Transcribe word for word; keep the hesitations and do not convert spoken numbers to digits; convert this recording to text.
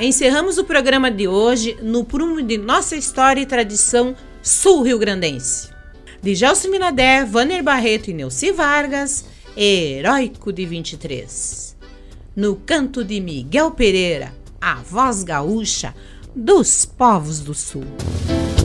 Encerramos o programa de hoje no prumo de nossa história e tradição sul-rio-grandense. De Gelson Minadé, Vanner Barreto e Neuci Vargas, Heróico de vinte e três. No canto de Miguel Pereira, a voz gaúcha dos povos do sul.